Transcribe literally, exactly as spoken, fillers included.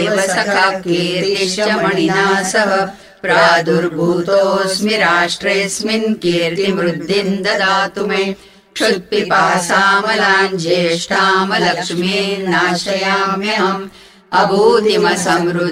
देवसखा कीर्तिश्च मणिना सह प्रादुर्भूतोऽस्मि राष्ट्रेऽस्मिन् कीर्तिमृद्धिम् ददातु मे क्षुत्पिपासामलान् ज्येष्ठामलक्ष्मीम् नाशयाम्यहम् अभूतिमसमृद्धिम्